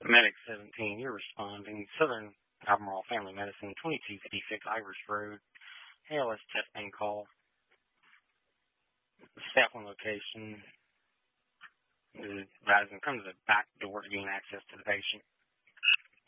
Medic 17, you're responding. Southern Albemarle Family Medicine, 2256 Irish Road. ALS testing call. Staff on location is advising come to the back door to gain access to the patient.